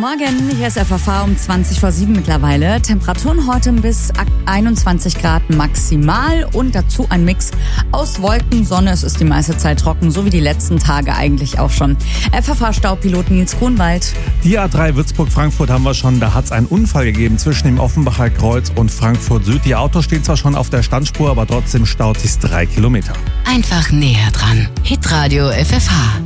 Morgen, hier ist FFH um 20:07 mittlerweile. Temperaturen heute bis 21 Grad maximal und dazu ein Mix aus Wolken, Sonne. Es ist die meiste Zeit trocken, so wie die letzten Tage eigentlich auch schon. FFH-Staupilot Nils Grunwald. Die A3 Würzburg-Frankfurt haben wir schon. Da hat es einen Unfall gegeben zwischen dem Offenbacher Kreuz und Frankfurt Süd. Die Autos stehen zwar schon auf der Standspur, aber trotzdem staut sich 3 Kilometer. Einfach näher dran. Hitradio FFH.